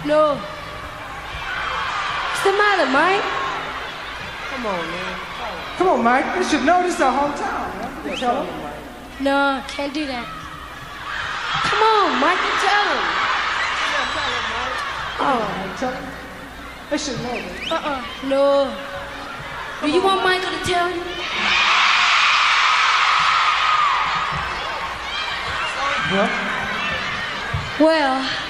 No. What's the matter, Mike? Come on, man. Come on, Mike. You should know this is our hometown. Man. Yeah, Tell tell him. him, Mike. No, can't do that. Come on, Mike, you tell him. Yeah, tell him, Mike. Oh, tell him. They should know that. No. Do you want Michael to tell you? Well, Well,